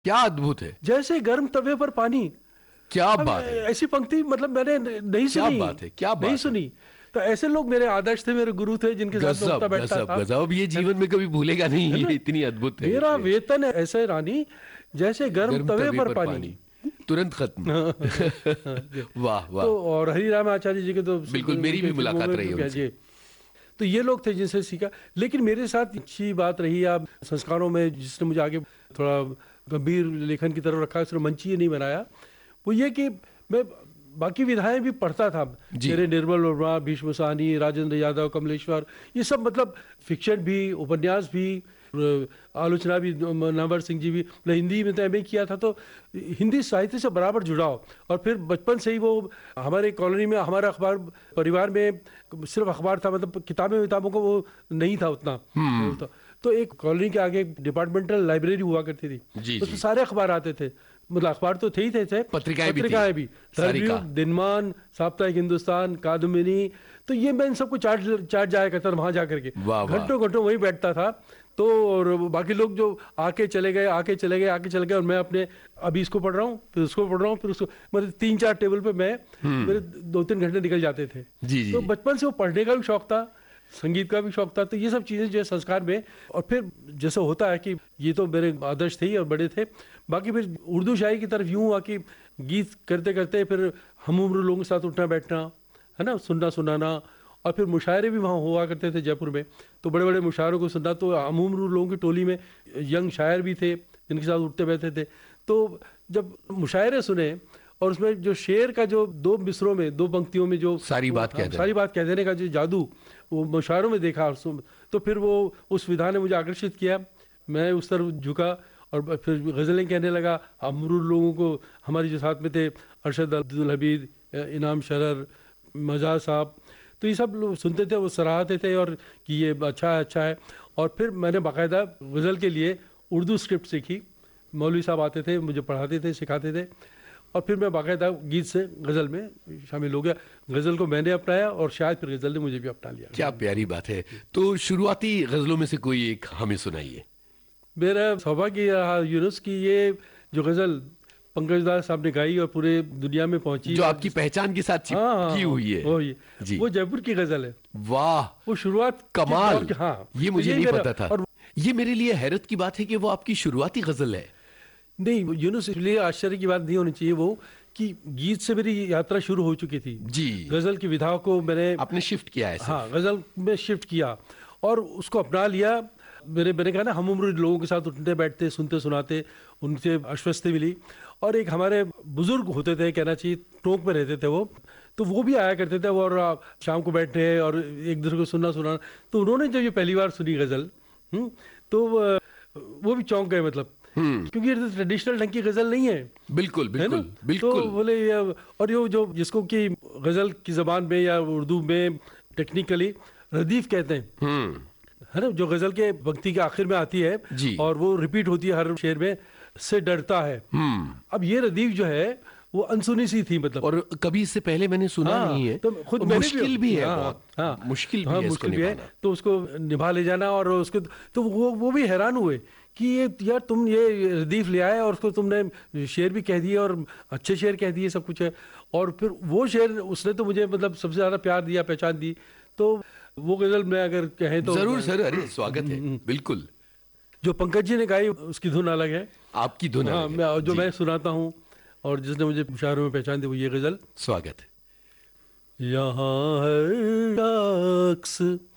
क्या अद्भुत है, जैसे गर्म तवे पर पानी। क्या अब बात है, ऐसी पंक्ति मतलब मैंने नहीं क्या सुनी, बात है, क्या नहीं बात है। सुनी। तो ऐसे लोग मेरे आदर्श थे, मेरे गुरु थे, जिनके साथ मैं उठता गजब बैठता गजब था, गजब, अब ये है जीवन में कभी भूलेगा नहीं, है ये ना। इतनी अद्भुत है मेरा शेर। वेतन है ऐसे रानी, जैसे गर्म गर्म तवे तवे पर पर पानी। पानी, तुरंत खत्म। वाह वाह। तो और हरिराम आचार्य जी के तो बिल्कुल, मेरी भी उनके फिल्मों मुलाकात में रही है तो उनसे। जी। तो ये लोग थे जिनसे सीखा। लेकिन मेरे साथ अच्छी बात रही आप संस्कारों में, जिसने मुझे आगे थोड़ा गंभीर लेखन की तरफ रखा, सिर्फ मंच ही नहीं बनाया, वो ये कि मैं बाकी विधाएं भी पढ़ता था। जी। मेरे निर्मल वर्मा, भीष्म साहनी, राजेंद्र यादव, कमलेश्वर, ये सब मतलब फिक्शन भी, उपन्यास भी, आलोचना भी, नामवर सिंह जी भी। मतलब हिंदी में तो एमए किया था, तो हिंदी साहित्य से बराबर जुड़ाव। और फिर बचपन से ही वो हमारे कॉलोनी में, हमारा अखबार परिवार में सिर्फ अखबार था, मतलब किताबों को वो नहीं था उतना। तो एक कॉलोनी के आगे डिपार्टमेंटल लाइब्रेरी हुआ करती थी, जी उसमें जी। सारे अखबार आते थे। मतलब अखबार तो थे ही थे, पत्रिकाएं भी थी। पत्रिकाएं भी, सारिका। ट्रिब्यून, दिनमान, साप्ताहिक हिंदुस्तान, कादम्बिनी। तो ये मैं इन सबको चाट चाट जाया करता था वहां जाकर के, वाह वाह। घंटों घंटों वहीं बैठता था। तो और बाकी लोग जो आके चले गए, आके चले गए, आके चले गए, और मैं अपने अभी इसको पढ़ रहा हूँ, फिर उसको पढ़ रहा हूँ, फिर उसको, मतलब 3-4 टेबल पे मैं मेरे 2-3 घंटे निकल जाते थे। जी जी। तो बचपन से वो पढ़ने का भी शौक था, संगीत का भी शौक था। तो ये सब चीज़ें जो है संस्कार में। और फिर जैसे होता है कि ये तो मेरे आदर्श थे ही और बड़े थे। बाकी फिर उर्दू शायरी की तरफ यूँ हुआ कि गीत करते करते फिर हम उम्र लोगों के साथ उठना बैठना, है ना, सुनना सुनाना। और फिर मुशायरे भी वहाँ हुआ करते थे जयपुर में, तो बड़े बड़े मुशायरों को सुनना। तो हम उम्र लोगों की टोली में यंग शायर भी थे जिनके साथ उठते बैठते थे। तो जब मुशायरे सुने, और उसमें जो शेर का जो 2 मिसरों में, 2 पंक्तियों में जो सारी बात कह देना। सारी बात कह देने का जो जादू वो मुशायरों में देखा, और तो फिर वो उस विधा ने मुझे आकर्षित किया। मैं उस तरफ झुका और फिर गज़लें कहने लगा। अमरुल लोगों को, हमारे जो साथ में थे, अरशद अब्दुल हमीद, इनाम शरर, मजा साहब, तो ये सब लोग सुनते थे, वो सराहते थे और कि ये अच्छा है, अच्छा है। और फिर मैंने बाकायदा गज़ल के लिए उर्दू स्क्रिप्ट सीखी। मौलवी साहब आते थे, मुझे पढ़ाते थे, सिखाते थे। और फिर मैं बाकायदा गीत से गज़ल में शामिल हो गया। गज़ल को मैंने अपनाया और शायद फिर गज़ल ने मुझे भी अपना लिया। क्या प्यारी बात है। तो शुरुआती गजलों में से कोई एक हमें सुनाइए। मेरा सौभाग्य रहा यूनुस की ये जो गज़ल पंकज दास साहब ने गाई और पूरे दुनिया में पहुंची, जो आपकी पहचान के साथ चिपकी हुई है। जी। वो जयपुर की गज़ल है। वाह, वो शुरुआत कमाल। हाँ, ये तो मुझे नहीं मेरा- पता था। और ये मेरे लिए हैरत की बात है कि वो आपकी शुरुआती गजल है। नहीं, यूनुस, इसलिए आश्चर्य की बात नहीं होनी चाहिए वो कि गीत से मेरी यात्रा शुरू हो चुकी थी। जी। गज़ल की विधा को मैंने, आपने शिफ्ट किया है। हाँ, गज़ल में शिफ्ट किया और उसको अपना लिया। मैंने कहा ना, हम उम्र लोगों के साथ उठते बैठते, सुनते सुनाते, उनसे आश्वस्ति मिली। और एक हमारे बुजुर्ग होते थे, कहना चाहिए टोंक में रहते थे वो, तो वो भी आया करते थे और शाम को बैठे और एक दूसरे को सुनाना। तो उन्होंने जब ये पहली बार सुनी गज़ल, तो वो भी चौंक गए, मतलब क्योंकि ये ट्रेडिशनल ढंग की गज़ल नहीं है। बिल्कुल है ना? बिल्कुल बिल्कुल। तो बोले और ये जो जिसको कि गज़ल की ज़बान में या उर्दू में टेक्निकली रदीफ कहते हैं, है ना, जो गज़ल के पंक्ति के आखिर में आती है जी। और वो रिपीट होती है हर शेर में, से डरता है। अब ये रदीफ जो है वो अनसुनी सी थी, मतलब। और कभी इससे पहले मैंने सुना हाँ, नहीं है, तो खुद और मैंने मुश्किल भी है, हाँ, बहुत हाँ, मुश्किल भी हाँ, है इसको मुश्किल भी है। निभाना। तो उसको निभा ले जाना, और उसको तो वो भी हैरान हुए कि ये यार तुम ये रदीफ ले आए और उसको तुमने शेर भी कह दिए और अच्छे शेर कह दिए, सब कुछ है। और फिर वो शेर उसने तो मुझे मतलब सबसे ज़्यादा प्यार दिया, पहचान दी। तो वो गज़ल में अगर कहें तो जरूर सर, अरे स्वागत है। बिल्कुल। जो पंकज जी ने गाई उसकी धुन अलग है। आपकी धुन हाँ, अलग है। जो जी। मैं सुनाता हूँ और जिसने मुझे मुशायरों में पहचान दी, वो ये गज़ल। स्वागत है। यहाँ हर शख्स